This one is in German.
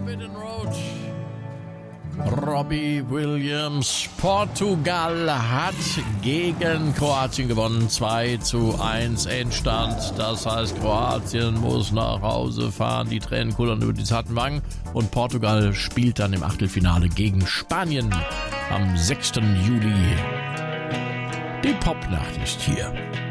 Forbidden Road. Robbie Williams. Portugal hat gegen Kroatien gewonnen. 2:1 Endstand. Das heißt, Kroatien muss nach Hause fahren. Die Tränen kullern über die zarten Wangen. Und Portugal spielt dann im Achtelfinale gegen Spanien am 6. Juli. Die Popnacht ist hier.